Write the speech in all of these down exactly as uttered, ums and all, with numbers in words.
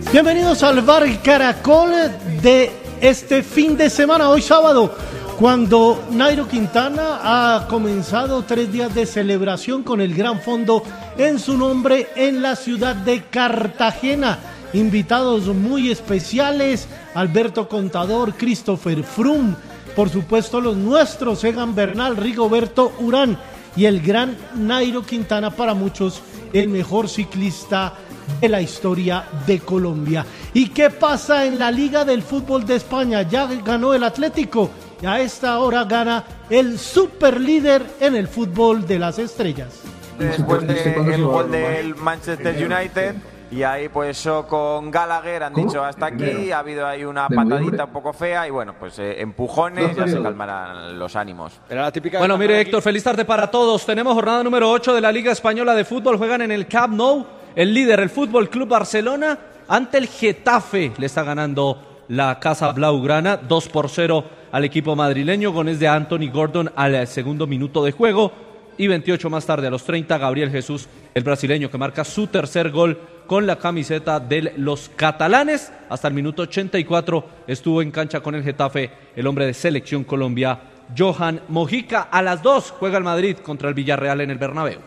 Bienvenidos al Bar Caracol de este fin de semana, hoy sábado, cuando Nairo Quintana ha comenzado tres días de celebración con el gran fondo en su nombre en la ciudad de Cartagena. Invitados muy especiales, Alberto Contador, Christopher Froome, por supuesto los nuestros, Egan Bernal, Rigoberto Urán y el gran Nairo Quintana, para muchos el mejor ciclista de la historia de Colombia. ¿Y qué pasa en la Liga del Fútbol de España? Ya ganó el Atlético y a esta hora gana el superlíder en el fútbol de las estrellas. Después del gol del Manchester United, y ahí pues eso con Gallagher han dicho hasta aquí, ha habido ahí una patadita un poco fea y bueno, pues eh, empujones, ya se calmarán los ánimos. Era la típica. Bueno, mire Héctor, feliz tarde para todos. Tenemos jornada número ocho de la Liga Española de Fútbol, juegan en el Camp Nou. El líder, el Fútbol Club Barcelona, ante el Getafe, le está ganando la Casa Blaugrana dos por cero al equipo madrileño, goles de Anthony Gordon al segundo minuto de juego, y veintiocho más tarde, a los treinta, Gabriel Jesús, el brasileño, que marca su tercer gol con la camiseta de los catalanes. Hasta el minuto ochenta y cuatro estuvo en cancha con el Getafe el hombre de Selección Colombia, Johan Mojica. A las dos juega el Madrid contra el Villarreal en el Bernabéu.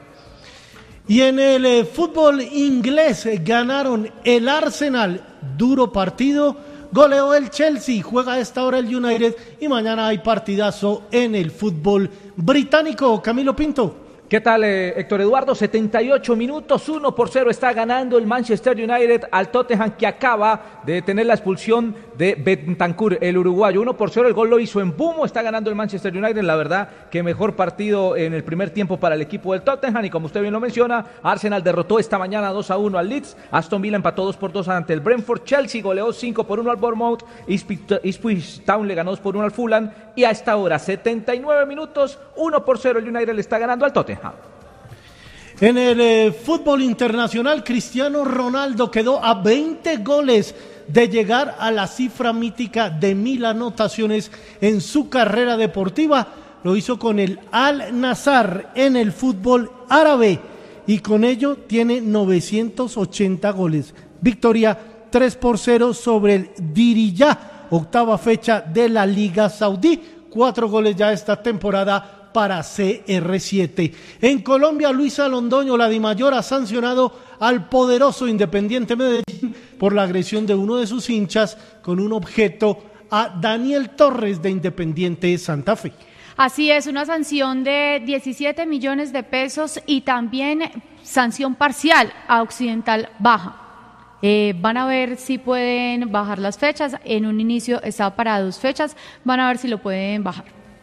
Y en el eh, fútbol inglés eh, ganaron el Arsenal, duro partido, goleó el Chelsea, juega a esta hora el United y mañana hay partidazo en el fútbol británico. Camilo Pinto. ¿Qué tal, eh, Héctor Eduardo? setenta y ocho minutos, uno por cero está ganando el Manchester United al Tottenham, que acaba de tener la expulsión de Bentancur, el uruguayo. uno por cero, el gol lo hizo en Bumo, está ganando el Manchester United. La verdad que mejor partido en el primer tiempo para el equipo del Tottenham, y como usted bien lo menciona, Arsenal derrotó esta mañana dos a uno al Leeds, Aston Villa empató dos por dos ante el Brentford, Chelsea goleó cinco por uno al Bournemouth, Ipswich Town le ganó dos por uno al Fulham, y a esta hora, setenta y nueve minutos, uno por cero, el United le está ganando al Tottenham. En el eh, fútbol internacional, Cristiano Ronaldo quedó a veinte goles de llegar a la cifra mítica de mil anotaciones en su carrera deportiva. Lo hizo con el Al-Nassr en el fútbol árabe y con ello tiene novecientos ochenta goles. Victoria tres por cero sobre el Diriyah, octava fecha de la Liga Saudí. Cuatro goles ya esta temporada para C R siete. En Colombia, Luisa Londoño, la Dimayor, ha sancionado al poderoso Independiente Medellín por la agresión de uno de sus hinchas con un objeto a Daniel Torres de Independiente Santa Fe. Así es, una sanción de diecisiete millones de pesos y también sanción parcial a Occidental Baja. Eh, van a ver si pueden bajar las fechas. En un inicio estaba para dos fechas, van a ver si lo pueden bajar.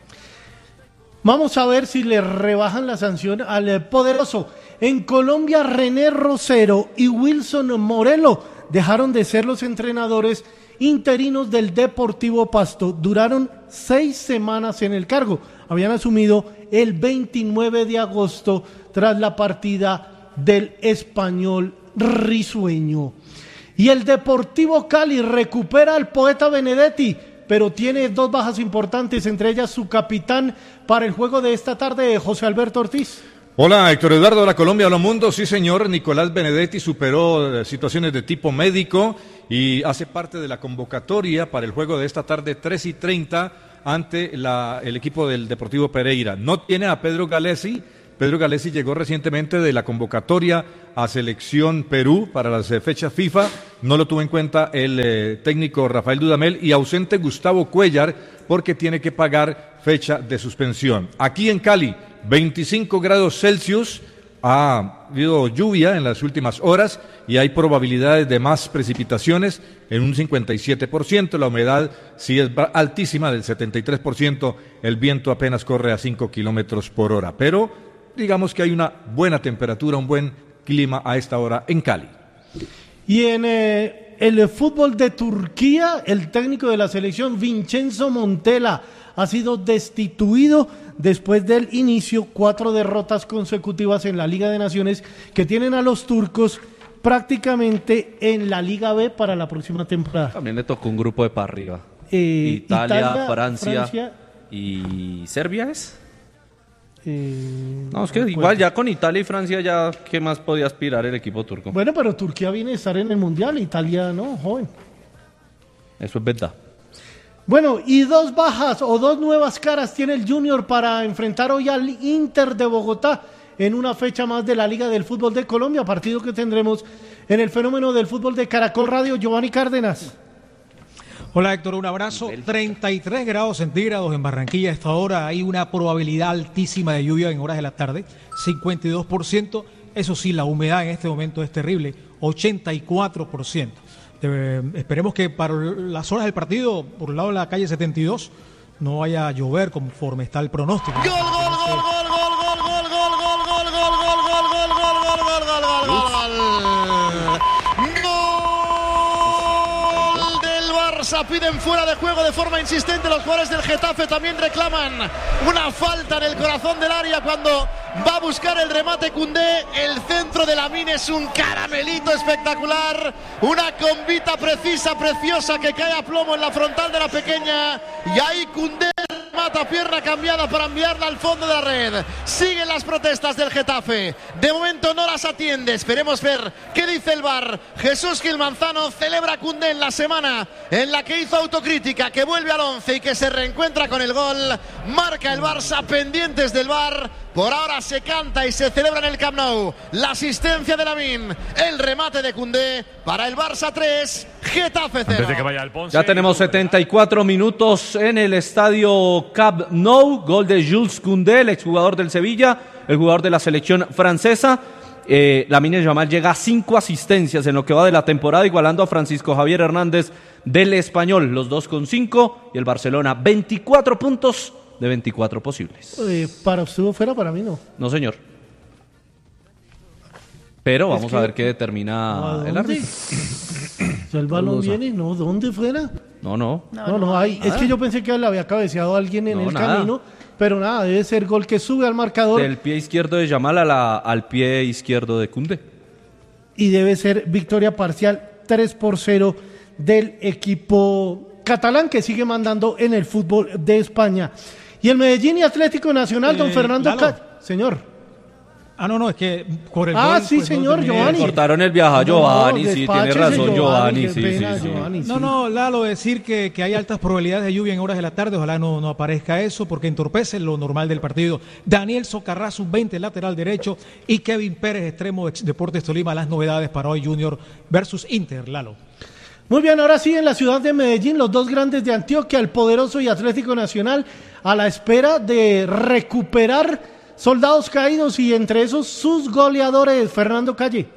Vamos a ver si le rebajan la sanción al poderoso. En Colombia, René Rosero y Wilson Morelo dejaron de ser los entrenadores interinos del Deportivo Pasto. Duraron seis semanas en el cargo. Habían asumido el veintinueve de agosto tras la partida del Español Risueño. Y el Deportivo Cali recupera al Poeta Benedetti, pero tiene dos bajas importantes, entre ellas su capitán para el juego de esta tarde, José Alberto Ortiz. Hola, Héctor Eduardo de la Colombia, hola mundo. Sí, señor, Nicolás Benedetti superó eh, situaciones de tipo médico y hace parte de la convocatoria para el juego de esta tarde, tres y treinta, ante la, el equipo del Deportivo Pereira. No tiene a Pedro Galesi. Pedro Galesi llegó recientemente de la convocatoria a Selección Perú para las eh, fechas FIFA. No lo tuvo en cuenta el eh, técnico Rafael Dudamel, y ausente Gustavo Cuellar porque tiene que pagar fecha de suspensión. Aquí en Cali, veinticinco grados Celsius, ha habido lluvia en las últimas horas y hay probabilidades de más precipitaciones en un cincuenta y siete por ciento. La humedad sí es altísima, del setenta y tres por ciento. El viento apenas corre a cinco kilómetros por hora, pero digamos que hay una buena temperatura, un buen clima a esta hora en Cali. Y en eh, el fútbol de Turquía, el técnico de la selección, Vincenzo Montella, ha sido destituido después del inicio, cuatro derrotas consecutivas en la Liga de Naciones que tienen a los turcos prácticamente en la Liga B para la próxima temporada. También le tocó un grupo de para arriba. Eh, Italia, Italia, Francia, Francia y Serbia es. Eh, no, es que igual ya con Italia y Francia ya, ¿qué más podía aspirar el equipo turco? Bueno, pero Turquía viene a estar en el Mundial, Italia no, joven. Eso es verdad. Bueno, y dos bajas o dos nuevas caras tiene el Junior para enfrentar hoy al Inter de Bogotá en una fecha más de la Liga del Fútbol de Colombia, partido que tendremos en el Fenómeno del Fútbol de Caracol Radio. Giovanni Cárdenas. Hola Héctor, un abrazo. treinta y tres grados centígrados en Barranquilla a esta hora. Hay una probabilidad altísima de lluvia en horas de la tarde, cincuenta y dos por ciento. Eso sí, la humedad en este momento es terrible, ochenta y cuatro por ciento. Eh, esperemos que para las horas del partido, por el lado de la calle setenta y dos, no vaya a llover conforme está el pronóstico. ¡Gol, gol, gol, gol, gol, gol, gol, gol, gol, gol, gol, gol, gol, gol, gol, gol, gol, gol, gol! ¡Gol del Barça! Piden fuera de juego de forma insistente. Los jugadores del Getafe también reclaman una falta en el corazón del área cuando va a buscar el remate Koundé. El centro de Lamine es un caramelito espectacular. Una combita precisa, preciosa, que cae a plomo en la frontal de la pequeña. Y ahí Koundé mata pierna cambiada para enviarla al fondo de la red. Siguen las protestas del Getafe. De momento no las atiende. Esperemos ver qué dice el V A R. Jesús Gil Manzano celebra Koundé en la semana en la que hizo autocrítica, que vuelve al once y que se reencuentra con el gol. Marca el Barça, pendientes del V A R. Por ahora se canta y se celebra en el Camp Nou la asistencia de Lamine, el remate de Koundé para el Barça tres, Getafe cero. Antes de que vaya al Ponce, ya tenemos setenta y cuatro minutos en el estadio Camp Nou. Gol de Jules Koundé, el exjugador del Sevilla, el jugador de la selección francesa. Eh, Lamine Yamal llega a cinco asistencias en lo que va de la temporada, igualando a Francisco Javier Hernández del Español, los dos con cinco, y el Barcelona veinticuatro puntos de veinticuatro posibles. Eh, para usted fuera, para mí no. No, señor. Pero vamos que, a ver qué determina el árbitro. Si el balón viene, no, ¿dónde fuera? No, no. No, no, no hay. Es que yo pensé que le había cabeceado a alguien en no, el nada. camino, pero nada, debe ser gol que sube al marcador. Del pie izquierdo de Yamal a la, al pie izquierdo de Koundé. Y debe ser victoria parcial tres por cero del equipo catalán, que sigue mandando en el fútbol de España. Y el Medellín y Atlético Nacional, eh, don Fernando Ca... Señor. Ah, no, no, es que por el Ah, gol, sí, pues, señor, no, Giovanni. Cortaron el viaje a Giovanni, no, sí, tiene razón, Giovanni, sí, pena, sí, sí. Giovanni, sí. No, no, Lalo, decir que, que hay altas probabilidades de lluvia en horas de la tarde, ojalá no, no aparezca eso, porque entorpece lo normal del partido. Daniel Socarrá, sub veinte, lateral derecho, y Kevin Pérez, extremo de Deportes Tolima, las novedades para hoy, Junior versus Inter, Lalo. Muy bien, ahora sí, en la ciudad de Medellín, los dos grandes de Antioquia, el poderoso y Atlético Nacional, a la espera de recuperar soldados caídos y entre esos sus goleadores. Fernando Calle.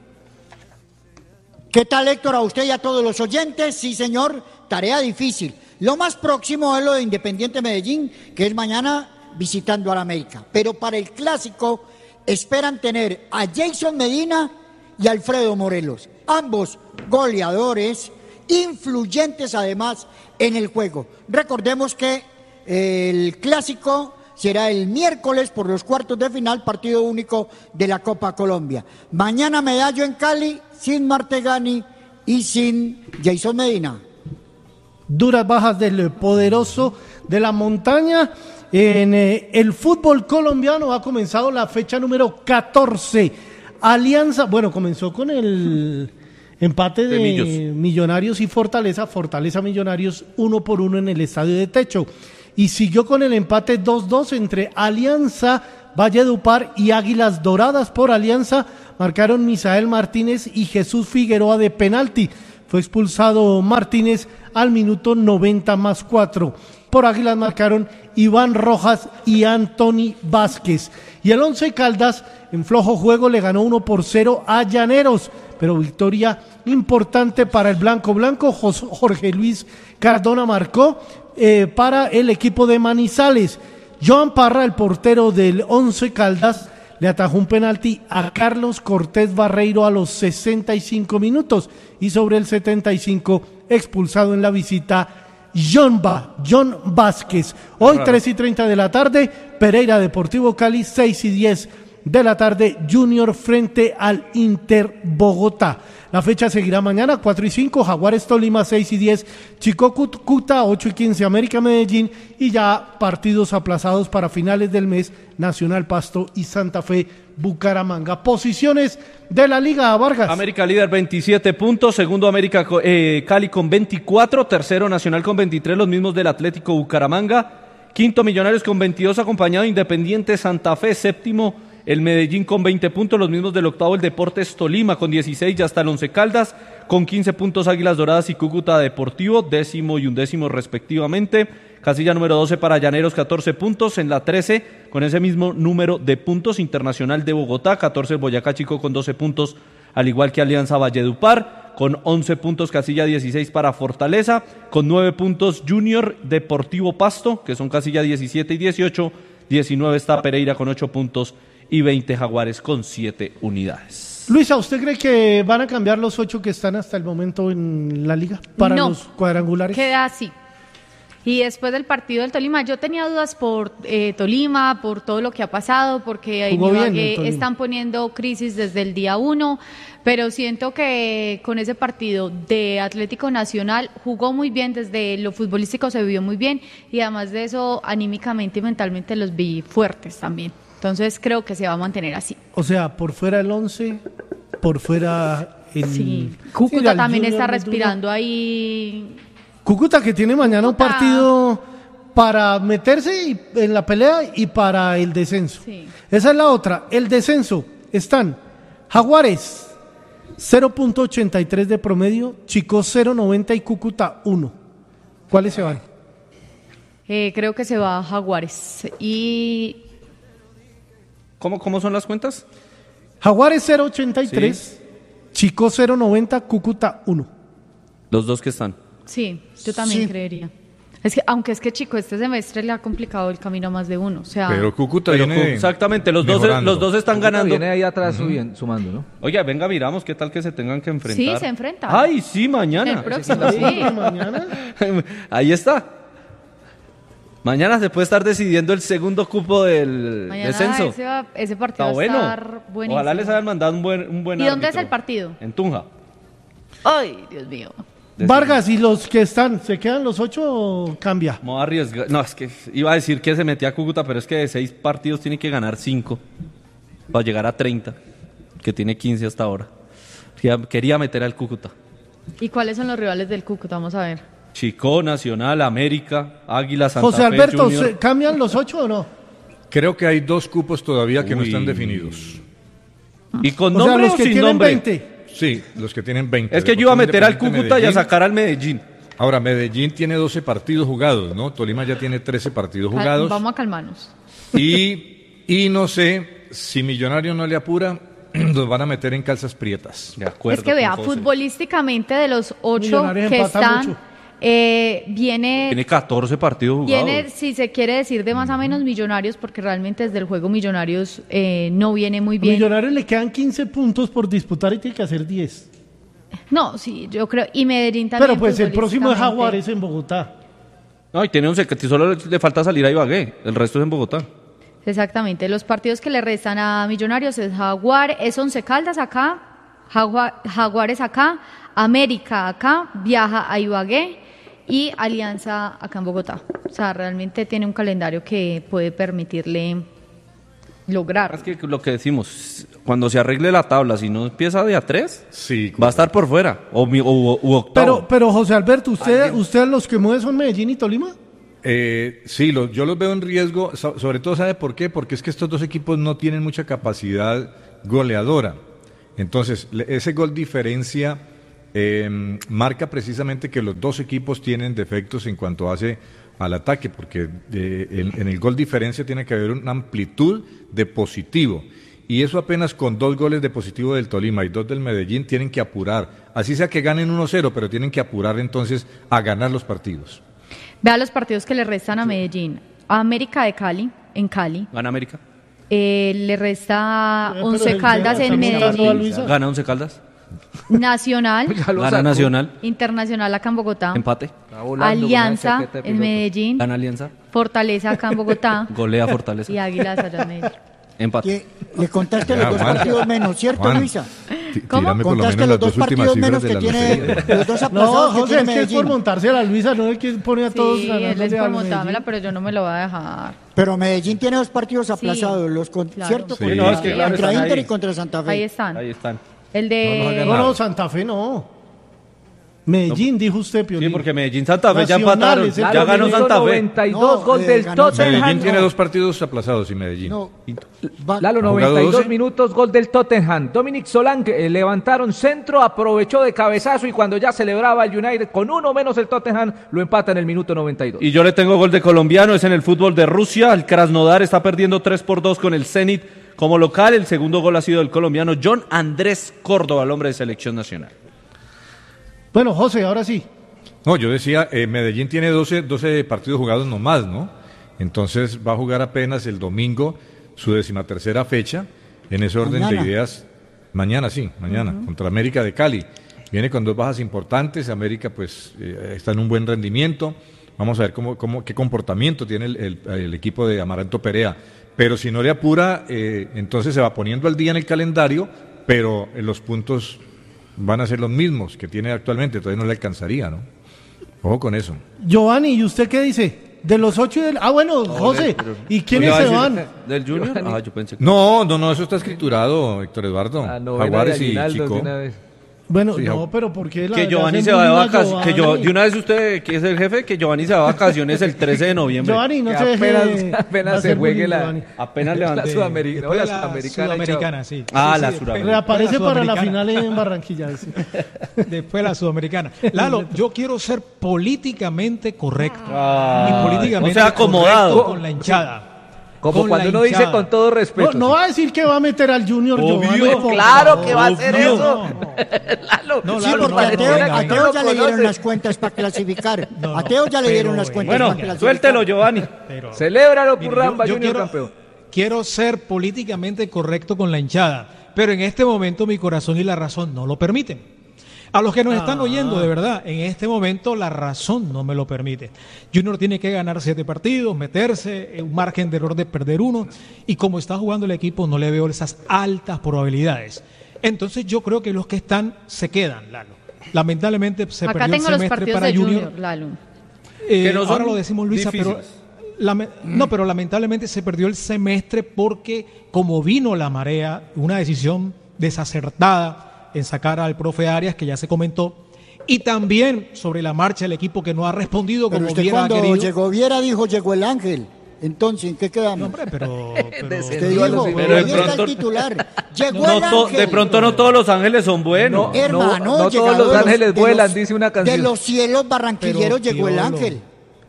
¿Qué tal, Héctor? A usted y a todos los oyentes. Sí, señor, tarea difícil. Lo más próximo es lo de Independiente Medellín, que es mañana visitando a la América. Pero para el clásico esperan tener a Jason Medina y Alfredo Morelos, ambos goleadores, influyentes además en el juego. Recordemos que el clásico será el miércoles por los cuartos de final, partido único de la Copa Colombia. Mañana Medallo en Cali, sin Martegani y sin Jason Medina. Duras bajas del poderoso de la montaña. En eh, el fútbol colombiano ha comenzado la fecha número catorce. Alianza, bueno, comenzó con el empate de, de Millonarios y Fortaleza. Fortaleza Millonarios uno por uno en el estadio de Techo. Y siguió con el empate dos dos entre Alianza, Valledupar y Águilas Doradas. Por Alianza marcaron Misael Martínez y Jesús Figueroa de penalti. Fue expulsado Martínez al minuto noventa más cuatro. Por Águilas marcaron Iván Rojas y Anthony Vázquez. Y el Once Caldas en flojo juego le ganó uno por cero a Llaneros. Pero victoria importante para el Blanco Blanco. Jorge Luis Cardona marcó eh, para el equipo de Manizales. Joan Parra, el portero del Once Caldas, le atajó un penalti a Carlos Cortés Barreiro a los sesenta y cinco minutos. Y sobre el setenta y cinco, expulsado en la visita, John, ba, John Vázquez. Hoy tres y treinta de la tarde, Pereira Deportivo Cali, seis y diez de la tarde, Junior frente al Inter Bogotá. La La fecha seguirá mañana, cuatro y cinco, Jaguares Tolima, seis y diez, Chico Cúcuta, ocho y quince, América Medellín, y ya partidos aplazados para finales del mes, Nacional Pasto y Santa Fe Bucaramanga. Posiciones de la Liga, Vargas. América líder veintisiete puntos, segundo América eh, Cali con veinticuatro, tercero Nacional con veintitrés, los mismos del Atlético Bucaramanga, quinto Millonarios con veintidós, acompañado de Independiente Santa Fe, séptimo el Medellín con veinte puntos, los mismos del octavo el Deportes Tolima con dieciséis, ya está el Once Caldas, con quince puntos Águilas Doradas y Cúcuta Deportivo, décimo y undécimo respectivamente. Casilla número doce para Llaneros, catorce puntos. En la trece, con ese mismo número de puntos, Internacional de Bogotá, catorce el Boyacá Chico con doce puntos, al igual que Alianza Valledupar, con once puntos Casilla dieciséis para Fortaleza, con nueve puntos Junior Deportivo Pasto, que son Casilla diecisiete y dieciocho, diecinueve está Pereira con ocho puntos y veinte Jaguares con siete unidades. Luisa, ¿usted cree que van a cambiar los ocho que están hasta el momento en la liga para no, los cuadrangulares? Queda así. Y después del partido del Tolima, yo tenía dudas por eh, Tolima, por todo lo que ha pasado, porque en Ibagué están poniendo crisis desde el día uno, pero siento que con ese partido de Atlético Nacional jugó muy bien, desde lo futbolístico se vio muy bien, y además de eso, anímicamente y mentalmente los vi fuertes también. Entonces creo que se va a mantener así. O sea, por fuera el once, por fuera el... Sí, Cúcuta sí, también está respirando ahí... Cúcuta que tiene mañana Cúcuta. un partido para meterse en la pelea y para el descenso. Sí. Esa es la otra. El descenso están Jaguares cero punto ochenta y tres de promedio, Chico cero punto noventa y Cúcuta uno. ¿Cuáles se van? Eh, creo que se va a Jaguares. Y... ¿Cómo, ¿Cómo son las cuentas? Jaguares cero punto ochenta y tres, sí. Chico cero punto noventa, Cúcuta uno. Los dos que están. Sí, yo también sí. creería. Es que, aunque es que Chico este semestre le ha complicado el camino a más de uno, o sea... Pero Cúcuta pero viene exactamente, los dos, los dos están Cúcuta ganando. Viene ahí atrás uh-huh. subiendo, sumando, ¿no? Oiga, venga, miramos qué tal que se tengan que enfrentar. Sí, se enfrentan. Ay, sí, mañana. El próximo, sí. mañana. Ahí está. Mañana se puede estar decidiendo el segundo cupo del mañana descenso. Ese, va, ese partido está bueno. va a estar buenísimo. Ojalá les hayan mandado un buen un buen ¿Y dónde árbitro. es el partido? En Tunja. Ay, Dios mío. Vargas, ¿y los que están, se quedan los ocho o cambia? No arriesga. No, es que iba a decir que se metía a Cúcuta, pero es que de seis partidos tiene que ganar cinco para llegar a treinta, que tiene quince hasta ahora. Quería meter al Cúcuta. ¿Y cuáles son los rivales del Cúcuta? Vamos a ver. Chico, Nacional, América, Águila, Santa José Fe, Alberto, Junior. ¿cambian los ocho o no? Creo que hay dos cupos todavía que Uy. no están definidos. ¿Y con o nombre sea, los o que sin tienen nombre? veinte. Sí, los que tienen veinte. Es que yo iba a meter al Cúcuta y a sacar al Medellín. Ahora, Medellín tiene doce partidos jugados, ¿no? Tolima ya tiene trece partidos Cal- jugados. Vamos a calmarnos. Y, y no sé, si Millonario no le apura, los van a meter en calzas prietas. De acuerdo. Es que vea, con José. futbolísticamente de los ocho Millonarios que empatan están, mucho. eh, viene... Tiene catorce partidos jugados. Viene, si se quiere decir, de más o menos Millonarios, porque realmente desde el juego Millonarios eh, no viene muy A bien. Millonarios le quedan quince puntos por disputar y tiene que hacer diez. No, sí, yo creo. Y Medellín también. Pero pues el próximo es futbolísticamente. Jaguares en Bogotá. No, y tiene once, que solo le falta salir a Ibagué. El resto es en Bogotá. Exactamente. Los partidos que le restan a Millonarios es Jaguar, es Once Caldas acá, Jagua- Jaguares acá, América acá, viaja a Ibagué y Alianza acá en Bogotá. O sea, realmente tiene un calendario que puede permitirle lograr. Es que lo que decimos, cuando se arregle la tabla, si no empieza de a tres, Sí, va a estar por fuera. O, mi- o- u octavo. Pero, pero José Alberto, ¿usted, ¿usted los que mueve son Medellín y Tolima? Eh, sí, lo- yo los veo en riesgo, so- sobre todo, ¿sabe por qué? Porque es que estos dos equipos no tienen mucha capacidad goleadora. Entonces, le- ese gol diferencia eh, marca precisamente que los dos equipos tienen defectos en cuanto hace al ataque, porque eh, en, en el gol diferencia tiene que haber una amplitud de positivo. Y eso apenas con dos goles de positivo del Tolima y dos del Medellín tienen que apurar. Así sea que ganen uno cero, pero tienen que apurar entonces a ganar los partidos. Vea los partidos que le restan a Medellín. América de Cali, en Cali. Gana América. Eh, le resta pero Once el- Caldas en estamos buscando a Medellín. Luisa. Gana Once Caldas. Nacional, Ya lo Gana sacó. Nacional. Internacional acá en Bogotá. Empate. Está volando con una Alianza chaqueta de en piloto. Medellín. Gana Alianza. Fortaleza acá en Bogotá. Golea Fortaleza. Y Águilas allá en Medellín. Empate. Que le contaste Ya, los dos Juan. partidos menos, ¿cierto, Juan. Luisa? tírame por lo Contaste menos los las dos dos últimas partidos cifras menos de que la tiene, lotería. los dos No, aplazados que José, tiene es que es por Medellín. montarse a la Luisa, no es que pone a todos Sí, ganando él es de por al montármela, Medellín. pero yo no me lo voy a dejar. Pero Medellín tiene dos partidos aplazados, los con, claro. ¿cierto? Sí. Contra, No, es que claro, contra están Inter ahí. y contra Santa Fe. Ahí están. Ahí están. El de... No, no, Santa Fe no. Medellín, dijo usted, Piolín. Sí, porque Medellín Santa Fe ya Nacional, empataron. ese Ya Claro, ganó Minuto Santa Fe. noventa y dos, No, gol eh, del ganó Tottenham. Medellín tiene no. dos partidos aplazados y Medellín. No, Y- va- Lalo, ¿Ha jugado noventa y dos doce? minutos, gol del Tottenham. Dominic Solanke eh, levantaron centro, aprovechó de cabezazo y cuando ya celebraba el United con uno menos el Tottenham, lo empata en el minuto noventa y dos. Y yo le tengo gol de colombiano, es en el fútbol de Rusia. El Krasnodar está perdiendo tres por dos con el Zenit como local. El segundo gol ha sido del colombiano John Andrés Córdoba, el hombre de selección nacional. Bueno, José, ahora sí. No, yo decía, eh, Medellín tiene doce, doce partidos jugados nomás, ¿no? Entonces va a jugar apenas el domingo su decimatercera fecha, en ese orden Mañana. de ideas. Mañana, sí, mañana, contra América de Cali. Viene con dos bajas importantes, América pues eh, está en un buen rendimiento. Vamos a ver cómo, cómo, qué comportamiento tiene el, el- el equipo de Amaranto Perea. Pero si no le apura, eh, entonces se va poniendo al día en el calendario, pero eh, los puntos van a ser los mismos que tiene actualmente, entonces no le alcanzaría, ¿no? Ojo con eso. Giovanni, ¿y usted qué dice? De los ocho y del... Ah, bueno, José, ¿y quiénes se van? ¿Del Junior? Ah, yo pensé que... No, no, no, eso está escriturado, Héctor Eduardo. La novena Jaguares de y Aguinaldo Chico. de una vez. Bueno, Sí, no, Jau- pero ¿por qué la Que le Giovanni hacen se va de bullying a vacaciones. Que yo, Giovanni? de una vez usted, que es el jefe, que Giovanni se va de vacaciones el trece de noviembre. Giovanni, no Que se deje apenas- apenas hacer se juegue bullying, la- Giovanni. Apenas La levanté. Sudamericana. Después la de la Sudamericana, Sudamericana, sí. Ah, Sí, la sí, Sudamericana. Reaparece Después de para la Sudamericana. final en Barranquilla. sí. Después la Sudamericana. Lalo, yo quiero ser políticamente correcto. Ah, y políticamente o sea, acomodado. correcto con la hinchada. Como Con cuando la uno dice hinchada. con todo respeto. No, no va a decir que va a meter al Junior Obvio, Giovanni. por claro favor. que va a hacer Obvio. eso. No, no. Lalo, No, Sí, Lalo, porque no, a no, Teo, venga, a venga. Teo ya le dieron conoce. las cuentas para clasificar. No, a Teo ya le dieron pero, las cuentas venga. para Bueno, clasificar. suéltelo, Giovanni. Pero- Celébralo, Mire, Curramba, yo- yo Junior quiero, campeón. quiero ser políticamente correcto con la hinchada, pero en este momento mi corazón y la razón no lo permiten. A los que nos están oyendo, de verdad, en este momento la razón no me lo permite. Junior tiene que ganar siete partidos, meterse, un margen de error de perder uno, y como está jugando el equipo no le veo esas altas probabilidades. Entonces yo creo que los que están se quedan, Lalo. Lamentablemente se Acá perdió el tengo los semestre partidos para de Junior. Junior, Lalo. Eh, Que no son ahora lo decimos, Luisa, pero difíciles. lame- no, pero lamentablemente se perdió el semestre porque como vino la marea, una decisión desacertada en sacar al profe Arias, que ya se comentó, y también sobre la marcha el equipo que no ha respondido Pero como usted hubiera cuando querido. llegó Viera dijo llegó el ángel. Entonces, ¿en qué No, quedamos? hombre, pero, pero- Usted Descendió a los dijo, primeros. Pero de ahí está pronto- el titular. Llegó No el to- ángel. de pronto no todos los ángeles son buenos. No, Hermano, no todos llegado los de ángeles de vuelan, los- dice una canción. De los cielos barranquilleros Pero, llegó el Piolo, ángel.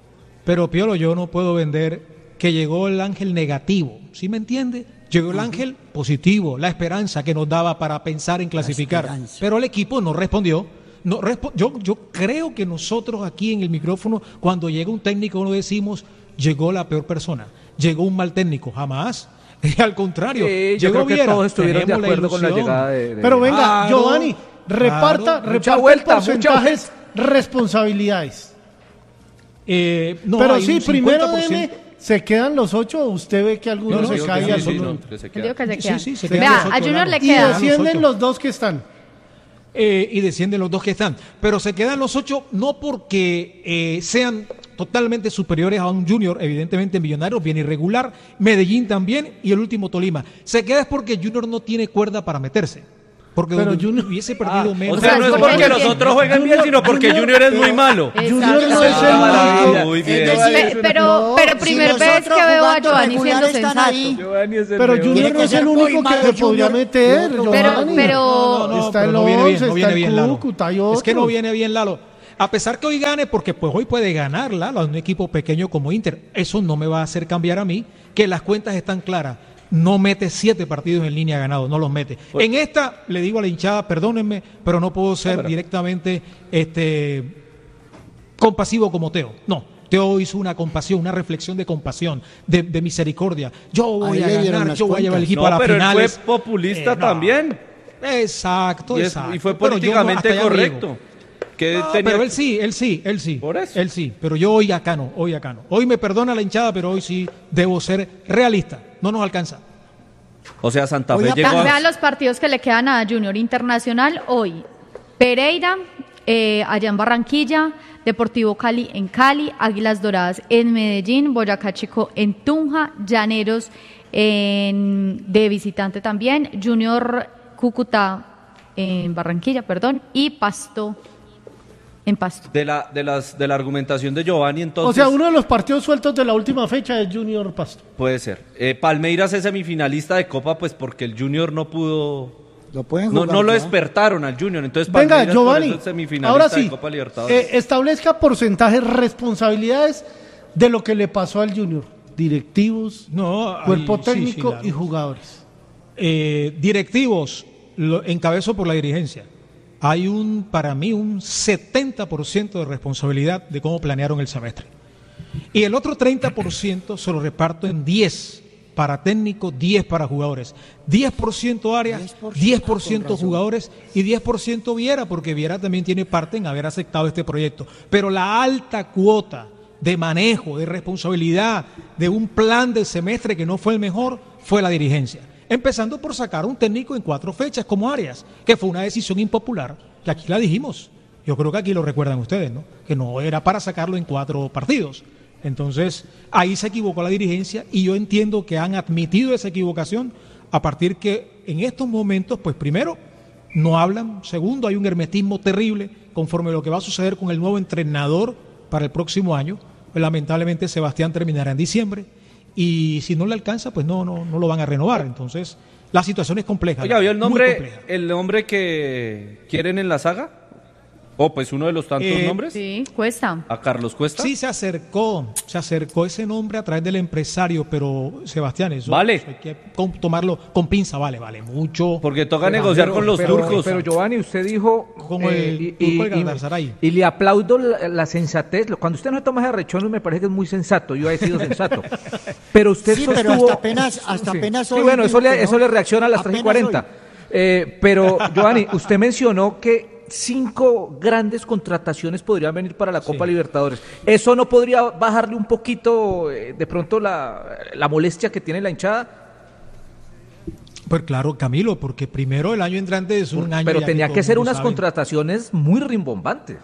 pero Piolo, yo no puedo vender que llegó el ángel negativo, ¿sí me entiende? Llegó el ángel positivo, la esperanza que nos daba para pensar en clasificar, esperanza. pero el equipo no respondió. No, respo- yo, yo creo que nosotros aquí en el micrófono, cuando llega un técnico, no decimos, llegó la peor persona, llegó un mal técnico, jamás. Al contrario, Sí, yo llegó creo que Viera, todos estuvieron de tenemos la acuerdo con la ilusión. llegada de... de- Pero venga, Claro, Giovanni, reparta, claro. reparta Mucha vuelta, mucha porcentajes, responsabilidades. Eh, no, Pero hay sí, un primero cincuenta por ciento. deme, ¿se quedan los ocho o usted ve que algunos No, no, se sí, caen? sí, al sí, otro? no. que se Yo digo queda. que se Sí, quedan. sí, se quedan los Vea, ocho, a Junior Lalo. le Y queda. los descienden ocho. los dos que están. Eh, y descienden los dos que están. Pero se quedan los ocho no porque eh, sean totalmente superiores a un Junior, evidentemente Millonarios viene irregular, Medellín también y el último Tolima. Se queda es porque Junior no tiene cuerda para meterse. Porque Pero donde Junior- hubiese perdido O menos. sea, no es porque porque Junior- los otros jueguen bien, sino porque Junior es muy malo. Junior no es Exacto. el Ah, único. muy bien. Es decir, Pe- pero, no, pero si primer los vez otros que veo a jugando Giovanni siendo regular están sensato. ahí. Giovanni es el Pero mejor. Junior Tiene no que es el ser muy único malo, que podría Junior. meter. Pero- Giovanni. pero- No, no, está pero el no viene bien, once, no está viene bien, el Lalo. Cúcuta, hay Es que no otros. viene bien, Lalo. A pesar que hoy gane, porque pues hoy puede ganar, Lalo, a un equipo pequeño como Inter. Eso no me va a hacer cambiar a mí, que las cuentas están claras. No mete siete partidos en línea ganados, no los mete. En esta, le digo a la hinchada, perdónenme, pero no puedo ser directamente este compasivo como Teo. No, Teo hizo una compasión, una reflexión de compasión, de, de misericordia. Yo voy Ahí a le dieron ganar, las yo voy a llevar el cuentas. equipo No, a las pero él finales. fue populista Eh, no. también. Exacto, Y, es- exacto. y fue Pero yo no- políticamente hasta allá no llego. correcto. Que No, tenía- pero él sí, él sí, él sí. Por eso. Él sí, pero yo hoy acá no, hoy acá no. Hoy me perdona la hinchada, pero hoy sí debo ser realista. No nos alcanza. O sea, Santa Fe Oiga, llegó a... Vean los partidos que le quedan a Junior Internacional hoy. Pereira, eh, allá en Barranquilla, Deportivo Cali en Cali, Águilas Doradas en Medellín, Boyacá Chico en Tunja, Llaneros en, de visitante también, Junior Cúcuta en Barranquilla, perdón, y Pasto en Pasto. De la, de, las, de la argumentación de Giovanni, entonces... O sea, uno de los partidos sueltos de la última fecha es Junior Pasto. Puede ser. Eh, Palmeiras es semifinalista de Copa, pues porque el Junior no pudo... Lo pueden No, jugar, no lo ¿no? despertaron al Junior, entonces Venga, Palmeiras Giovanni, por eso es semifinalista ahora sí, de Copa Libertadores. eh, establezca porcentajes, responsabilidades de lo que le pasó al Junior. Directivos, No, cuerpo ahí- sí, sí, técnico claro. y jugadores. Eh, directivos, lo encabezo por la dirigencia. Hay un, para mí, un setenta por ciento de responsabilidad de cómo planearon el semestre. Y el otro treinta por ciento se lo reparto en diez para técnico, diez para jugadores. diez por ciento área, diez por ciento, diez por ciento con razón. jugadores y diez por ciento Viera, porque Viera también tiene parte en haber aceptado este proyecto. Pero la alta cuota de manejo, de responsabilidad, de un plan del semestre que no fue el mejor, fue la dirigencia. Empezando por sacar un técnico en cuatro fechas como Arias, que fue una decisión impopular, que aquí la dijimos. Yo creo que aquí lo recuerdan ustedes, ¿no? Que no era para sacarlo en cuatro partidos. Entonces, ahí se equivocó la dirigencia y yo entiendo que han admitido esa equivocación a partir que en estos momentos, pues primero, no hablan. Segundo, hay un hermetismo terrible conforme a lo que va a suceder con el nuevo entrenador para el próximo año. Pues, lamentablemente, Sebastián terminará en diciembre. Y si no le alcanza, pues no, no, no lo van a renovar. Entonces, la situación es compleja. Oiga, ¿vio el muy nombre, compleja. el nombre que quieren en la saga? O pues uno de los tantos Eh, nombres. Sí, cuesta. A Carlos Cuesta. Sí, se acercó, se acercó ese nombre a través del empresario, pero Sebastián, eso, Vale. eso hay que con- tomarlo con pinza, vale, vale mucho. Porque toca Pero, negociar pero- con los pero- turcos. Pero Giovanni, usted dijo... Como el turco de Galatasaray. y le aplaudo la, la sensatez. Cuando usted no se toma ese rechones me parece que es muy sensato. Yo he sido sensato. Pero usted Sí, pero sostuvo- hasta apenas- hasta Sí. apenas Sí, hoy bueno, eso dijo le, que eso no. le reacciona a las tres y Apenas cuarenta. hoy. Eh, pero, Giovanni, usted mencionó que cinco grandes contrataciones podrían venir para la Copa Sí. Libertadores. ¿Eso no podría bajarle un poquito, eh, de pronto, la, la molestia que tiene la hinchada? Pues claro, Camilo, porque primero el año entrante es un año. Pero ya tenía todo que el ser mundo unas sabe. contrataciones muy rimbombantes.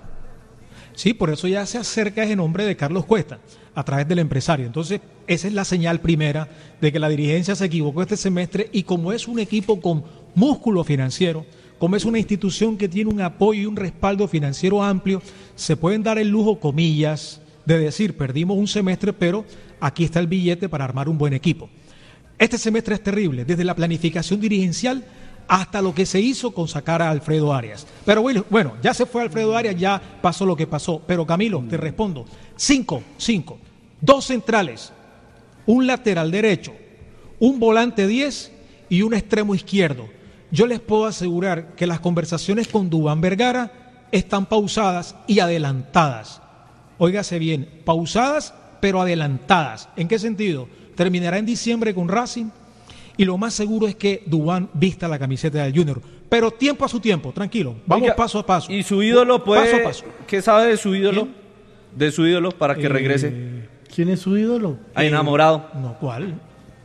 Sí, por eso ya se acerca ese nombre de Carlos Cuesta a través del empresario. Entonces, esa es la señal primera de que la dirigencia se equivocó este semestre y como es un equipo con músculo financiero, como es una institución que tiene un apoyo y un respaldo financiero amplio, se pueden dar el lujo, comillas, de decir, perdimos un semestre, pero aquí está el billete para armar un buen equipo. Este semestre es terrible, desde la planificación dirigencial hasta lo que se hizo con sacar a Alfredo Arias. Pero bueno, bueno, ya se fue Alfredo Arias, ya pasó lo que pasó. Pero Camilo, te respondo, cinco, cinco, dos centrales, un lateral derecho, un volante diez y un extremo izquierdo. Yo les puedo asegurar que las conversaciones con Duván Vergara están pausadas y adelantadas. Óigase bien, pausadas pero adelantadas. ¿En qué sentido? Terminará en diciembre con Racing y lo más seguro es que Duván vista la camiseta del Junior. Pero tiempo a su tiempo, tranquilo. Vamos Oiga, paso a paso. ¿Y su ídolo puede...? Paso a paso. ¿Qué sabe de su ídolo? ¿Quién? De su ídolo para que Eh, regrese. ¿Quién es su ídolo? A enamorado. No, ¿cuál?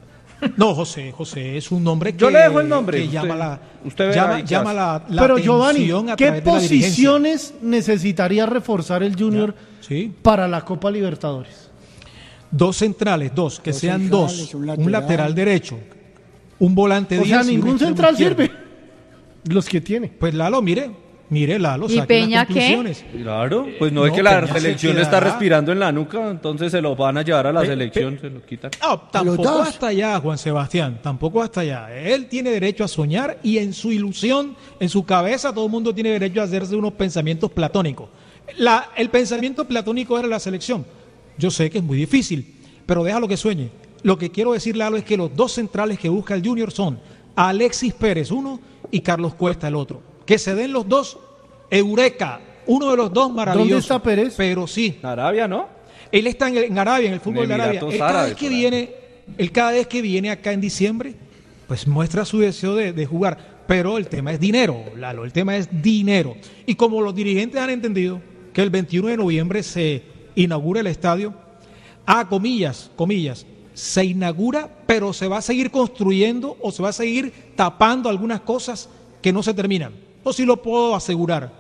No, José, José es un nombre que, Yo le dejo el nombre. que Usted- llama la, usted verá llama, ahí qué llama hace. la, la Pero atención Giovanni, a ¿qué través de la dirigencia. posiciones necesitaría reforzar el Junior Sí. para la Copa Libertadores? Dos centrales, dos, que Dos sean centrales, dos, un un lateral. lateral, derecho, un volante O sea, diez y un ningún extremo central izquierdo. sirve. Los que tiene. Pues Lalo, mire, mire Lalo, ¿Y saque Peña las qué? conclusiones. Claro, pues no, es no, que la Peña se selección le está quedará. respirando en la nuca, entonces se lo van a llevar a la Pe- selección, pe- se lo quitan. No, tampoco dos. hasta allá, Juan Sebastián, tampoco hasta allá. Él tiene derecho a soñar y en su ilusión, en su cabeza, todo el mundo tiene derecho a hacerse unos pensamientos platónicos. La, el pensamiento platónico era la selección. Yo sé que es muy difícil, pero déjalo que sueñe. Lo que quiero decir, Lalo, es que los dos centrales que busca el Junior son Alexis Pérez, uno, y Carlos Cuesta, el otro. Que se den los dos, eureka, uno de los dos maravilloso. ¿Dónde está Pérez? Pero sí, Arabia, ¿no? él está en, el- en Arabia, en el fútbol En de Arabia. Emiratos Él cada Árabes, vez que por ahí. viene, él cada vez que viene acá en diciembre, pues muestra su deseo de, de jugar. Pero el tema es dinero, Lalo, el tema es dinero. Y como los dirigentes han entendido que el veintiuno de noviembre se inaugura el estadio, a comillas, comillas, se inaugura, pero se va a seguir construyendo o se va a seguir tapando algunas cosas que no se terminan. O sí lo puedo asegurar.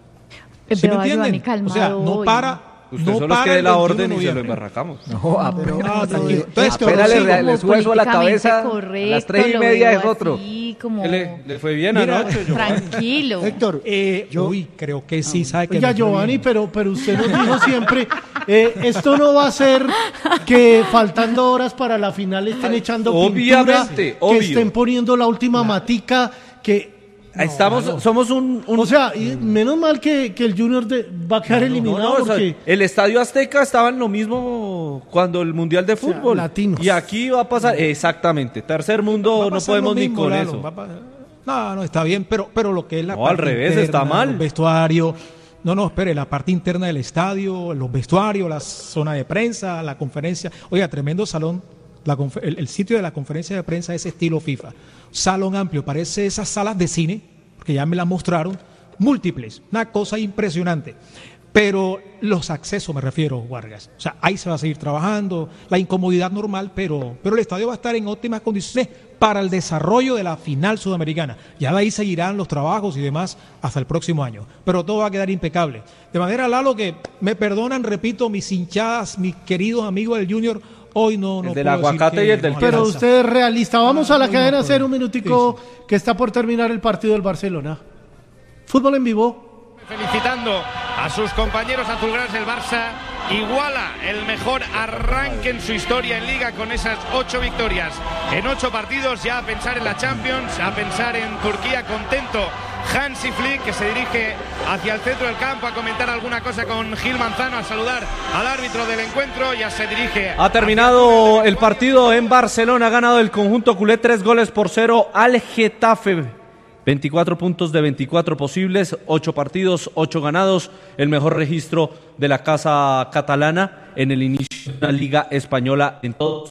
¿Sí me entienden? O sea, no para... Usted no solo es que dé la orden y se lo embarracamos. No, apenas, no, no, entonces, apenas le, le, le suelto la cabeza correcto, a las tres y media es otro. Como... Le, le fue bien Mira, anoche, tranquilo. Héctor, eh, yo, uy, creo que sí, sabe que... Oiga, Giovanni, pero, pero usted nos dijo siempre, eh, esto no va a ser que faltando horas para la final estén echando Obviamente, pintura, obvio. que estén poniendo la última matica, que... No, Estamos, no. Somos un, un... O sea, y menos mal que, que el Junior de, va a quedar no, eliminado no, no, porque... O sea, el Estadio Azteca estaba en lo mismo cuando el Mundial de Fútbol. O sea, latinos. Y aquí va a pasar, exactamente, tercer mundo no podemos ni con Lalo, eso. Pa... No, no, está bien, pero, pero lo que es la no, parte al revés, interna, está mal. Los vestuarios, no, no, espere, la parte interna del estadio, los vestuarios, la zona de prensa, la conferencia. Oiga, tremendo salón, la confer... el, el sitio de la conferencia de prensa es estilo FIFA. Salón amplio, parece esas salas de cine, que ya me la mostraron, múltiples, una cosa impresionante. Pero los accesos, me refiero, Vargas. O sea, ahí se va a seguir trabajando, la incomodidad normal, pero, pero el estadio va a estar en óptimas condiciones para el desarrollo de la final sudamericana. Ya de ahí seguirán los trabajos y demás hasta el próximo año. Pero todo va a quedar impecable. De manera, Lalo, que me perdonan, repito, mis hinchadas, mis queridos amigos del Junior, hoy no, no el del aguacate y el del Pero usted es realista. Vamos a la no, cadena no, cero, un minutico, sí, sí. que está por terminar el partido del Barcelona. Fútbol en vivo. Felicitando a sus compañeros azulgranas del Barça. Iguala el mejor arranque en su historia en Liga con esas ocho victorias en ocho partidos. Ya a pensar en la Champions, a pensar en Turquía. Contento Hansi Flick, que se dirige hacia el centro del campo a comentar alguna cosa con Gil Manzano, a saludar al árbitro del encuentro. Ya se dirige. Ha terminado el partido en Barcelona, ha ganado el conjunto culé tres goles por cero al Getafe. veinticuatro puntos de veinticuatro posibles, ocho partidos, ocho ganados, el mejor registro de la casa catalana en el inicio de la Liga Española en todos.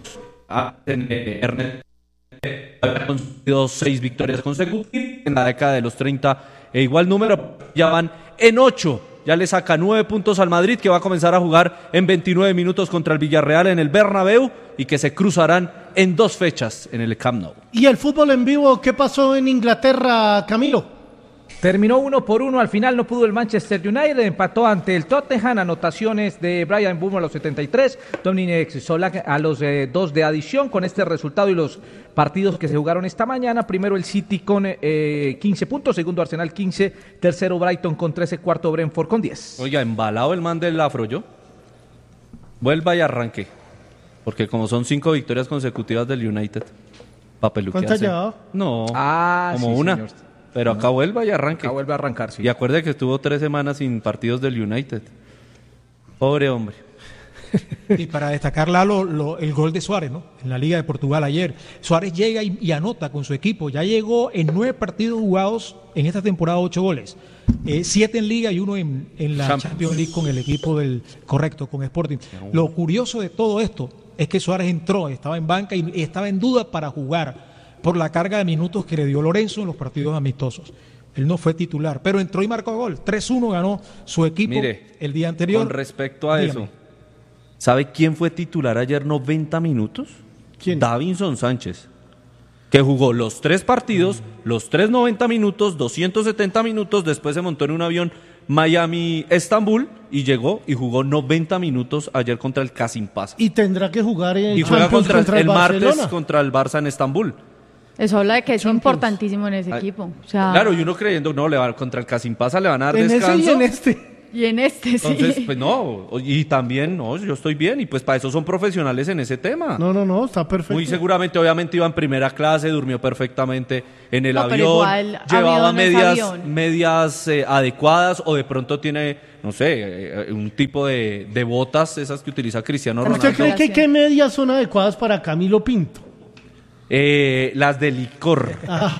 Ernest ha conseguido seis victorias consecutivas en la década de los treinta, e igual número, ya van en ocho. Ya le saca nueve puntos al Madrid, que va a comenzar a jugar en veintinueve minutos contra el Villarreal en el Bernabéu y que se cruzarán en dos fechas en el Camp Nou. ¿Y el fútbol en vivo qué pasó en Inglaterra, Camilo? Terminó uno por uno, al final no pudo el Manchester United, empató ante el Tottenham, anotaciones de Brian Bourne a los setenta y tres, Dominic Solak a los eh, dos de adición. Con este resultado y los partidos que se jugaron esta mañana, primero el City con eh, quince puntos, segundo Arsenal quince, tercero Brighton con trece, cuarto Brentford con diez. Oiga, embalado el man del afro, ¿yo? Vuelva y arranque, porque como son cinco victorias consecutivas del United, papeluquearse. ¿Cuántas llevaba? No, ah, como sí, una. Señor. Pero acá vuelva y arranque. Acá vuelve a arrancar, sí. Y acuerde que estuvo tres semanas sin partidos del United. Pobre hombre. Y para destacar, Lalo, lo, el gol de Suárez, ¿no? En la Liga de Portugal ayer. Suárez llega y, y anota con su equipo. Ya llegó en nueve partidos jugados en esta temporada, ocho goles. Eh, siete en Liga y uno en, en la Champions. Champions League con el equipo del correcto, con Sporting. Lo curioso de todo esto es que Suárez entró, estaba en banca y, y estaba en duda para jugar por la carga de minutos que le dio Lorenzo en los partidos amistosos. Él no fue titular, pero entró y marcó gol. tres uno ganó su equipo. Mire, el día anterior. Con respecto a Dígame. eso, ¿sabe quién fue titular ayer noventa minutos? ¿Quién? Davinson Sánchez, que jugó los tres partidos, los tres noventa minutos, doscientos setenta minutos, después se montó en un avión Miami-Estambul y llegó y jugó noventa minutos ayer contra el Kasimpasa. Y tendrá que jugar en Y juega Champions contra, contra el, el martes Barcelona. contra el Barça en Estambul. Eso habla de que es Champions. importantísimo en ese Ah, equipo. O sea, Claro, y uno creyendo, no, le va, contra el Kasimpasa le van a dar En ese descanso. y en este. y en este sí. Entonces, pues no, y también, no, yo estoy bien, y pues para eso son profesionales en ese tema. No, no, no, está perfecto. Muy seguramente, obviamente iba en primera clase, durmió perfectamente en el No, pero avión, igual, llevaba avión no es medias, avión. medias eh, adecuadas, o de pronto tiene, no sé, eh, un tipo de, de botas, esas que utiliza Cristiano ¿Usted Ronaldo. cree que qué medias son adecuadas para Camilo Pinto? Eh, las de licor.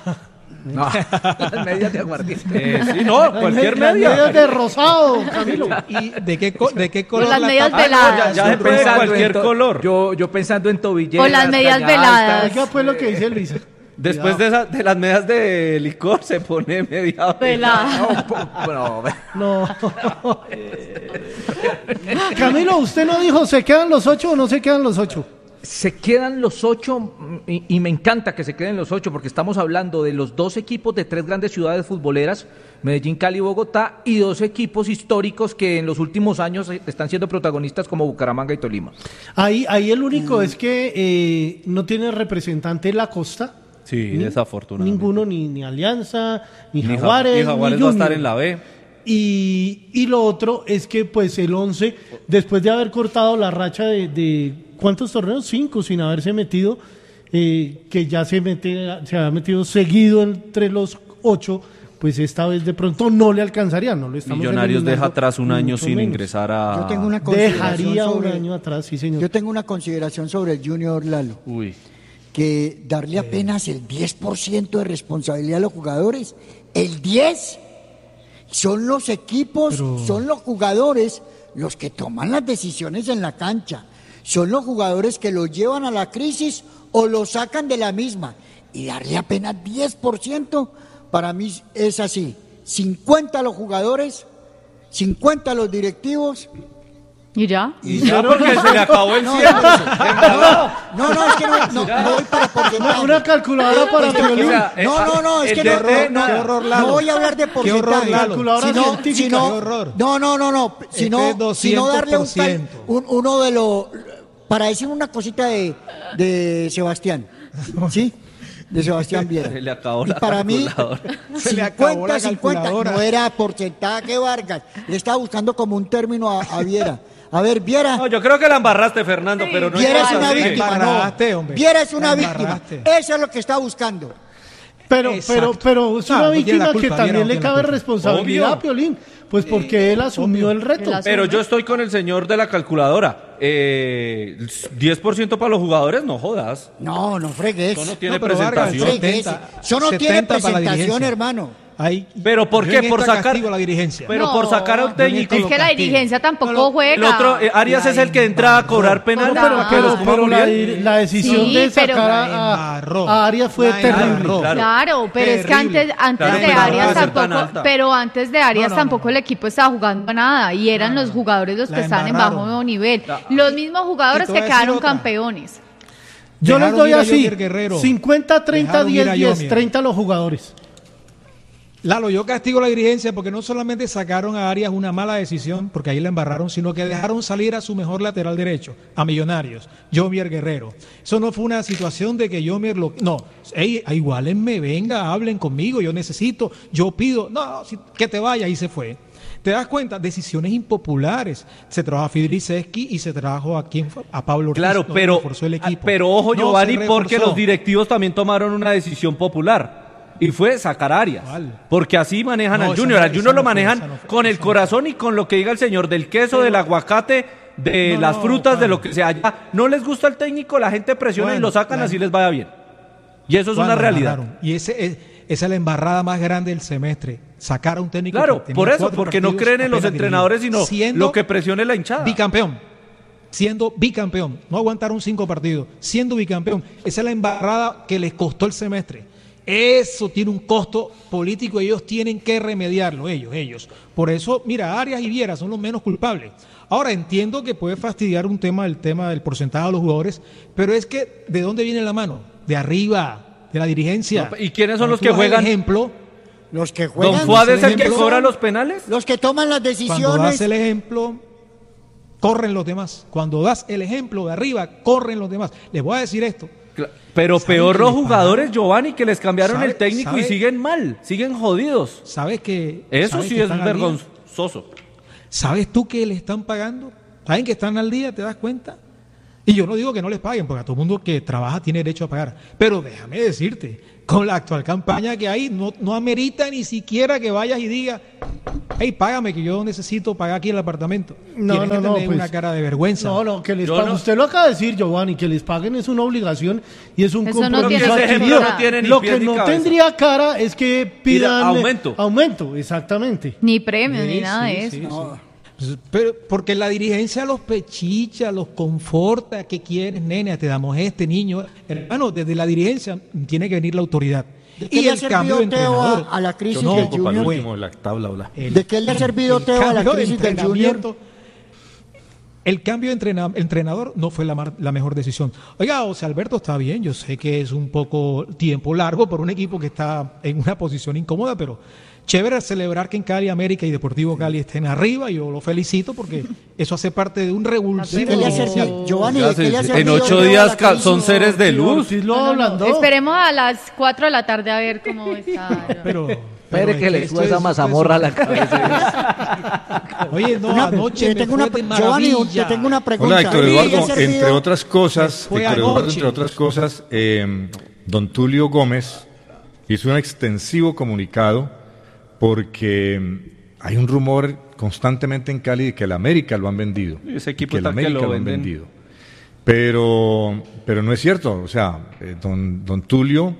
No, las medias de aguardiente. Eh, sí, no, cualquier Las media. medias de rosado, Camilo. ¿Y de qué, co- de qué color? las la medias tapa? veladas. ya- ya Yo depende de pensando cualquier en to- color. Yo, yo pensando en tobilleras. O las medias caña veladas. alta. Oiga, pues lo que dice Luisa. Después de, esa- de las medias de licor se pone media Pelada. No, po- no, No. Camilo, usted no dijo, ¿se quedan los ocho o no se quedan los ocho? Se quedan los ocho, y, y me encanta que se queden los ocho, porque estamos hablando de los dos equipos de tres grandes ciudades futboleras, Medellín, Cali, Bogotá, y dos equipos históricos que en los últimos años están siendo protagonistas como Bucaramanga y Tolima. Ahí, ahí el único mm. es que eh, no tiene representante en la costa. Sí, ni, desafortunadamente. Ninguno, ni, ni Alianza, ni, ni Jaguares. Ni Jaguares ni va a estar en la B. Y, y lo otro es que pues el once, después de haber cortado la racha de, de ¿cuántos torneos? Cinco sin haberse metido, eh, que ya se mete, se había metido seguido entre los ocho, pues esta vez de pronto no le alcanzaría, no lo estamos Millonarios deja atrás un año sin menos. ingresar a... Yo tengo una consideración Dejaría sobre, un año atrás, sí señor. Yo tengo una consideración sobre el Junior Lalo. Uy. Que darle apenas el diez por ciento de responsabilidad a los jugadores, el diez por ciento. Son los equipos, Pero... son los jugadores los que toman las decisiones en la cancha. Son los jugadores que los llevan a la crisis o los sacan de la misma. Y darle apenas diez por ciento, para mí es así. cincuenta a los jugadores, cincuenta a los directivos. ¿Y ya? Y ya porque se le acabó el cielo. No, no, es que no, no, no voy para porcentaje. Una calculadora para Piolín. O sea, no, no, no, es que no, horror, no, horror, no voy a hablar de porcentaje. Calculadora sino, científica. Sino, qué horror. No, no, no, no, sino, sino darle un, cal, un uno de los, para decir una cosita de, de Sebastián, ¿sí? De Sebastián Viera. Se le acabó y la para mí, cincuenta cincuenta, no era porcentaje, Vargas. Le estaba buscando como un término a, a Viera. A ver, Viera. No, yo creo que la embarraste, Fernando, sí. pero no Viera es una así. víctima, no. Viera es una víctima. Eso es lo que está buscando. Pero, pero, pero es una no, víctima que también le cabe responsabilidad Obvio. a Piolín, pues porque él asumió Obvio. el reto. Pero yo estoy con el señor de la calculadora. Eh, diez por ciento para los jugadores, no jodas. No, no fregues. Eso no tiene no, presentación. Vargas, setenta, Eso no tiene presentación, hermano. Hay, pero ¿por qué? Por sacar la dirigencia. Pero no, por sacar a un técnico. Es que la dirigencia tampoco no, no, juega. El otro, eh, Arias la es el que entra a cobrar penales. No, pero, pero, pero, pero la, la decisión sí, de sacar a, a Arias fue terrible. Claro, claro, pero terrible. es que antes, antes claro, de Arias tampoco, pero antes de Arias no, no, tampoco no. el equipo estaba jugando nada y eran no, los jugadores los que estaban en bajo nivel. La, los mismos jugadores que quedaron campeones. Yo les doy así, cincuenta, treinta, diez, diez, treinta los jugadores. Lalo, yo castigo a la dirigencia porque no solamente sacaron a Arias una mala decisión, porque ahí la embarraron, sino que dejaron salir a su mejor lateral derecho, a Millonarios, Yomier Guerrero. Eso no fue una situación de que Yomier lo... No, hey, igualenme, venga, hablen conmigo, yo necesito, yo pido, no, que te vayas, y se fue. ¿Te das cuenta? Decisiones impopulares. Se trajo a Fidriceski y se trajo a quien a Pablo Ortiz. Claro, pero, reforzó el equipo. pero ojo, no, Giovanni, porque los directivos también tomaron una decisión popular. Y fue sacar a Arias. ¿Cuál? Porque así manejan no, al Junior. No, al Junior lo manejan no fue, no fue, con el corazón y con lo que diga el señor, del queso, pero, del aguacate, de no, las frutas, no, de lo que sea. Ya no les gusta el técnico, la gente presiona bueno, y lo sacan claro. así les vaya bien. Y eso es una realidad. Embarraron. Y ese es, esa es la embarrada más grande del semestre. Sacar a un técnico. Claro, por eso, porque no creen en los entrenadores, sino lo que presione la hinchada. Bicampeón. Siendo bicampeón. No aguantaron cinco partidos. Siendo bicampeón. Esa es la embarrada que les costó el semestre. Eso tiene un costo político, ellos tienen que remediarlo, ellos, ellos. Por eso, mira, Arias y Viera son los menos culpables. Ahora, entiendo que puede fastidiar un tema, el tema del porcentaje de los jugadores, pero es que, ¿de dónde viene la mano? De arriba, de la dirigencia. No, ¿y quiénes son Cuando los que juegan? Ejemplo, los que juegan. ¿Don Fuad es el que cobra los penales? Los que toman las decisiones. Cuando das el ejemplo, corren los demás. Cuando das el ejemplo de arriba, corren los demás. Les voy a decir esto. Pero peor los jugadores, pagan? Giovanni, que les cambiaron ¿Sabe, el técnico sabe, y siguen mal, siguen jodidos. ¿Sabes que Eso ¿sabes sí que es vergonzoso. ¿Sabes tú que le están pagando? ¿Saben que están al día? ¿Te das cuenta? Y yo no digo que no les paguen, porque a todo mundo que trabaja tiene derecho a pagar. Pero déjame decirte, con la actual campaña que hay, no, no amerita ni siquiera que vayas y digas, hey, págame que yo necesito pagar aquí el apartamento. No, Tienes no, que no. tener Pues, una cara de vergüenza. No, no, que les paguen. No. Usted lo acaba de decir, Giovanni, que les paguen es una obligación y es un Eso compromiso no adquirido. No tiene lo que no cabeza. tendría cara es que pidan aumento. Aumento, exactamente. Ni premio, sí, ni nada sí, de eso. Sí, no. sí. Pero porque la dirigencia los pechicha, los conforta, ¿qué quieres, nene? Te damos este niño. Hermano, desde la dirigencia tiene que venir la autoridad. Y el cambio de entrenador a, a la crisis no, del Junior. Último, la tabla, el, ¿De qué le ha servido Teo a la crisis del Junior? el cambio de entrena- entrenador no fue la, mar- la mejor decisión. Oiga, José Alberto, está bien, yo sé que es un poco tiempo largo por un equipo que está en una posición incómoda, pero chévere celebrar que en Cali, América y Deportivo Cali estén arriba. Yo lo felicito porque eso hace parte de un revulsivo. ¿Qué le ha servido? Giovanni, Ya ¿qué se- le ha en servido ocho Leo días a la ca- crisis? son seres de luz. Sí, lo No, no, no. hablando. Esperemos a las cuatro de la tarde a ver cómo está. Pero, Espere pero que es le esto suba esa es- mazamorra a la esto es- cabeza. Oye, no, Una- anoche te me tengo fue una, de Giovanni, maravilla. te tengo una pregunta. Hola, Héctor ¿Le ha Eduardo. servido? Entre otras cosas, Fue Héctor Eduardo, anoche. entre otras cosas, eh, don Tulio Gómez hizo un extensivo comunicado porque hay un rumor constantemente en Cali de que el América lo han vendido. Ese equipo que el tal que América lo lo han venden. vendido. Pero, pero no es cierto. O sea, eh, don, don Tulio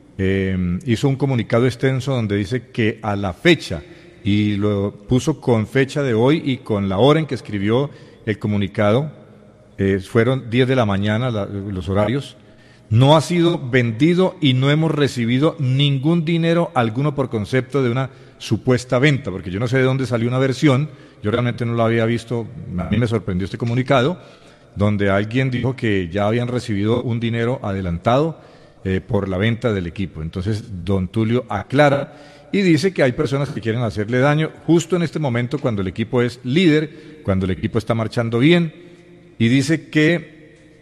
eh, hizo un comunicado extenso donde dice que a la fecha, y lo puso con fecha de hoy y con la hora en que escribió el comunicado, eh, fueron diez de la mañana la- los horarios, no ha sido vendido y no hemos recibido ningún dinero alguno por concepto de una supuesta venta, porque yo no sé de dónde salió una versión, yo realmente no la había visto, a mí me sorprendió este comunicado, donde alguien dijo que ya habían recibido un dinero adelantado eh, por la venta del equipo. Entonces, don Tulio aclara y dice que hay personas que quieren hacerle daño justo en este momento cuando el equipo es líder, cuando el equipo está marchando bien, y dice que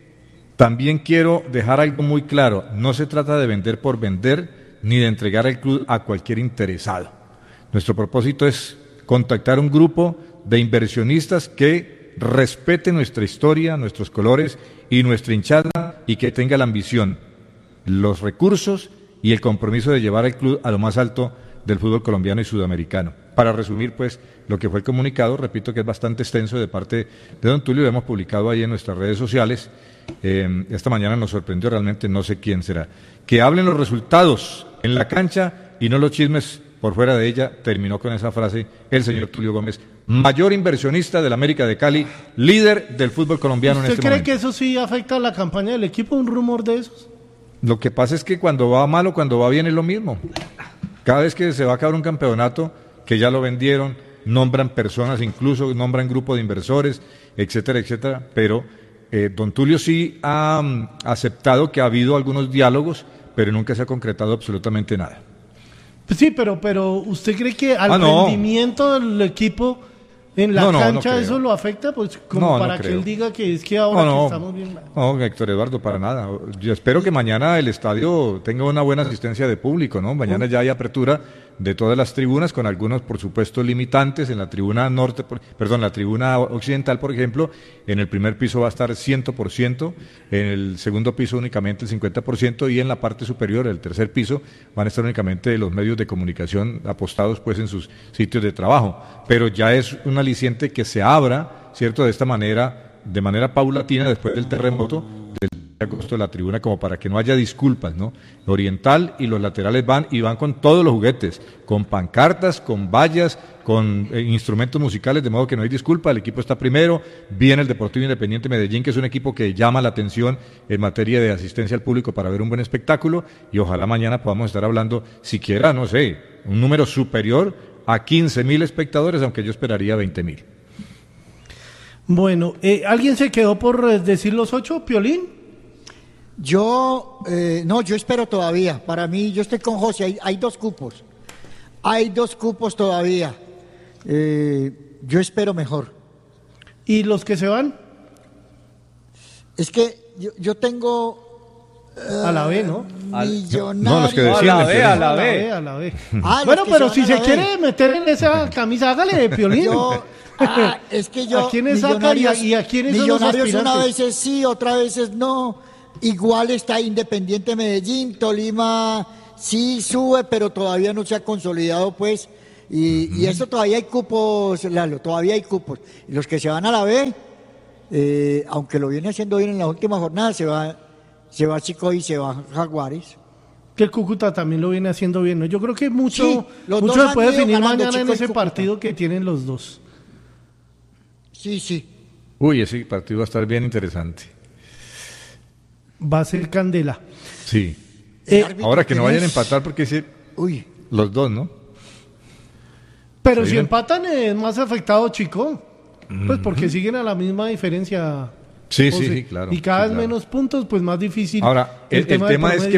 también quiero dejar algo muy claro, no se trata de vender por vender ni de entregar el club a cualquier interesado. Nuestro propósito es contactar un grupo de inversionistas que respete nuestra historia, nuestros colores y nuestra hinchada y que tenga la ambición, los recursos y el compromiso de llevar al club a lo más alto del fútbol colombiano y sudamericano. Para resumir, pues, lo que fue el comunicado, repito que es bastante extenso de parte de don Tulio, lo hemos publicado ahí en nuestras redes sociales. Eh, esta mañana nos sorprendió, realmente no sé quién será. Que hablen los resultados en la cancha y no los chismes por fuera de ella, terminó con esa frase el señor Tulio Gómez, mayor inversionista del América de Cali, líder del fútbol colombiano en ¿Usted este cree momento. que eso sí afecta a la campaña del equipo, un rumor de esos? Lo que pasa es que cuando va mal o cuando va bien es lo mismo. Cada vez que se va a acabar un campeonato, que ya lo vendieron, nombran personas, incluso nombran grupo de inversores, etcétera, etcétera, pero eh, don Tulio sí ha um, aceptado que ha habido algunos diálogos, pero nunca se ha concretado absolutamente nada. Pues sí, pero, pero ¿usted cree que al Ah, no. rendimiento del equipo en la No, no, no cancha creo. eso lo afecta? Pues como No, no para que creo. él diga que es que ahora No, que no, estamos bien... no, Héctor Eduardo, para nada. Yo espero que mañana el estadio tenga una buena asistencia de público, ¿no? Mañana ya hay apertura de todas las tribunas, con algunos, por supuesto, limitantes. En la tribuna norte, por- perdón, la tribuna occidental, por ejemplo, en el primer piso va a estar cien por ciento, en el segundo piso únicamente el cincuenta por ciento y en la parte superior, el tercer piso, van a estar únicamente los medios de comunicación apostados pues en sus sitios de trabajo. Pero ya es un aliciente que se abra, ¿cierto?, de esta manera, de manera paulatina después del terremoto, del agosto de la tribuna, como para que no haya disculpas, ¿no? Oriental y los laterales van y van con todos los juguetes, con pancartas, con vallas, con eh, instrumentos musicales, de modo que no hay disculpa, el equipo está primero, viene el Deportivo Independiente Medellín, que es un equipo que llama la atención en materia de asistencia al público para ver un buen espectáculo, y ojalá mañana podamos estar hablando, siquiera, no sé, un número superior a quince mil espectadores, aunque yo esperaría veinte mil. Bueno, eh, ¿alguien se quedó por eh, decir los ocho, Piolín? Yo, eh, no, yo espero todavía. Para mí, yo estoy con José, hay, hay dos cupos. Hay dos cupos todavía. Eh, yo espero mejor. ¿Y los que se van? Es que yo, yo tengo... A la B, ¿no? Millonarios. No, los que A decían. la B, a la A la B. B, a la B. Ah, los Bueno, que pero se si van se a la B. quiere meter en esa camisa, hágale, Piolín. Yo, ah, es que yo... ¿A quiénes saca y a- y a quiénes son los Millonarios una aspirantes? veces sí, otra veces no. Igual está Independiente Medellín, Tolima sí sube, pero todavía no se ha consolidado, pues. Y, uh-huh. y eso todavía hay cupos, Lalo, todavía hay cupos. Y los que se van a la B, eh, aunque lo viene haciendo bien en la última jornada, se va, se va Chico y se va Jaguares. Que el Cúcuta también lo viene haciendo bien, ¿no? Yo creo que mucho, Sí, los mucho dos se puede han ido definir ganando, mañana en Chico y ese Cúcuta. partido que tienen los dos. Sí, sí. Uy, ese partido va a estar bien interesante. Va a ser candela. Sí. Eh, Ahora que no ¿quién vayan a es? empatar porque sí, Uy, los dos, ¿no? pero Sí, si ¿no? empatan es más afectado Chico. Pues porque siguen a la misma diferencia. Sí, José. sí, sí, claro. Y cada sí, vez claro. menos puntos, pues más difícil. Ahora, el, el tema, tema es que